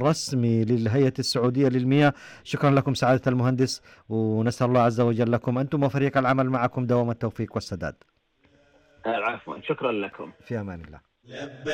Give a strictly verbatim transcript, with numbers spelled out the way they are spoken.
الرسمي للهيئة السعودية للمياه. شكرا لكم سعادة المهندس، ونسأل الله عز وجل لكم أنتم وفريق العمل معكم دوام التوفيق والسداد. عفوا، شكرا لكم. في أمان الله.